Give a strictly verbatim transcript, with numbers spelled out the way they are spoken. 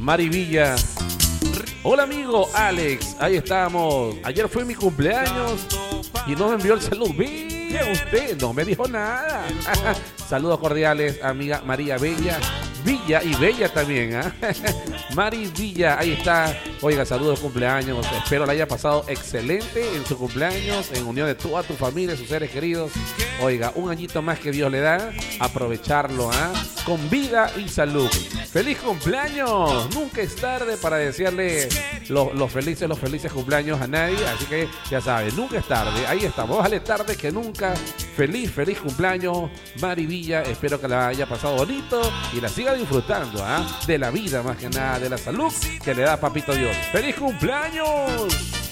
Mari Villa. Hola amigo Alex, ahí estamos. Ayer fue mi cumpleaños y no me envió el saludo. Villa, usted no me dijo nada. Saludos cordiales, amiga María Bella. Villa y Bella también, ¿eh? Mari Villa, ahí está. Oiga, saludos de cumpleaños. Espero la haya pasado excelente en su cumpleaños, en unión de toda tu familia, sus seres queridos. Oiga, un añito más que Dios le da, aprovecharlo, ¿ah? ¿eh? Con vida y salud. ¡Feliz cumpleaños! Nunca es tarde para desearle los, los felices, los felices cumpleaños a nadie. Así que ya saben, nunca es tarde. Ahí estamos, vale tarde que nunca. Feliz, feliz cumpleaños, Mari Villa. Espero que la haya pasado bonito y la siga disfrutando, ¿ah? ¿eh? De la vida más que nada, de la salud que le da Papito Dios. ¡Feliz cumpleaños!